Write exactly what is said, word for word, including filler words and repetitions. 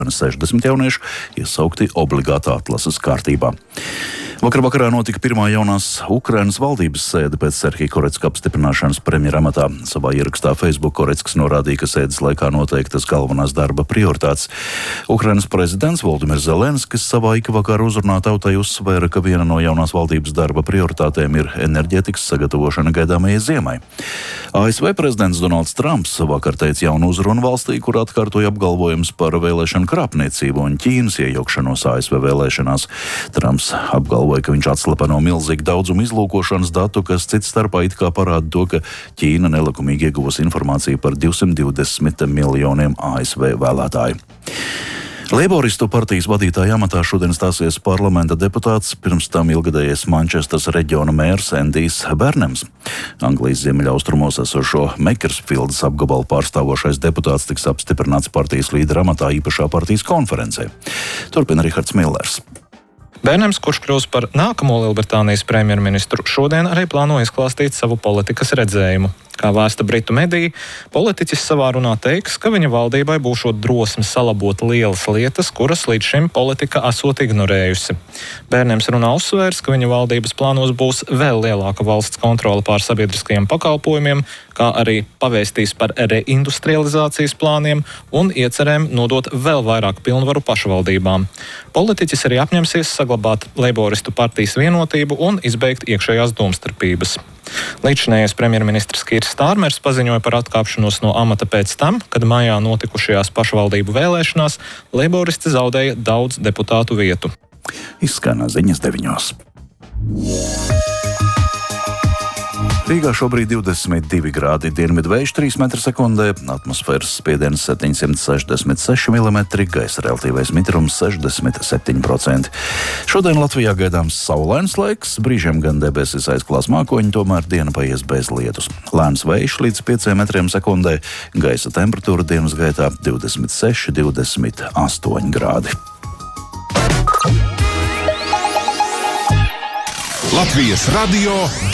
sešdesmit jaunieši iesaukti obligātā atlases kārtībā. Vakar vakarā notika pirmā jaunās Ukrainas valdības sēde pēc Serhija Korecka apstiprināšanas premjeramatā. Savā ierakstā Facebook Korecks norādīja, ka sēdes laikā noteiktas galvenās darba prioritātes. Ukrainas prezidents Voldimirs Zelenskis savā ikvakara uzrunā tautai uzsvēra, ka viena no jaunās valdības darba prioritātēm ir enerģētikas sagatavošana gaidāmajai ziemai. A S V prezidents Donalds Trumps vakar teica jaunu uzrunu valstī, kur atkārtoja apgalvojums par vēlēšanu krāpniecību un Ķīnas iejaukšanos A S V vēlēšanās. Trumps apgalvoja, ka viņš atslepeno milzīgu daudzumu izlūkošanas datu, kas cits starpā it kā parāda to, ka Ķīna nelikumīgi ieguvusi informāciju par divsimt divdesmit miljoniem A S V vēlētāju. Leiboristu partijas vadītāja amatā šodien stāsies parlamenta deputāts, pirms tam ilgadējais Mančestras reģiona mērs Endijs Bērnems. Anglijas ziemeļaustrumos esošo Makersfieldas apgabalu pārstāvošais deputāts tiks apstiprināts partijas līdera amatā īpašā partijas konferencē. Turpina Rihards Millers. Bērnems, kurš kļūs par nākamo Lielbritānijas premjerministru, šodien arī plāno izklāstīt savu politikas redzējumu. Kā vēsta britu mediji, politiķis savā runā teiks, ka viņa valdībai būšot drosme salabot lielas lietas, kuras līdz šim politika esot ignorējusi. Bērnems runā uzsvērs, ka viņa valdības plānos būs vēl lielāka valsts kontrole pār sabiedriskajiem pakalpojumiem, kā arī pavēstīs par reindustrializācijas plāniem un iecerēm nodot vēl vairāk pilnvaru pašvaldībām. Politiķis arī apņemsies saglabāt Leiboristu partijas vienotību un izbeigt iekšējās domstarpības. Līdzinējais premjerministrs Kīrs Stārmers paziņoja par atkāpšanos no amata pēc tam, kad maijā notikušajās pašvaldību vēlēšanās leiboristi zaudēja daudz deputātu vietu. Izskan ziņas deviņos. Rīgā šobrīd divdesmit divi grādi, dienvidu vējš trīs metri sekundē, atmosfēras spiediens septiņsimt sešdesmit seši milimetri, gaisa relatīvais mitrums sešdesmit septiņi procenti. Šodien Latvijā gaidāms saulains laiks, brīžiem gan debesis aizklās mākoņi, tomēr diena paies bez lietus. Lēns vējš līdz pieciem metriem sekundē, gaisa temperatūra dienas gaitā divdesmit seši, divdesmit astoņi grādi. Latvijas radio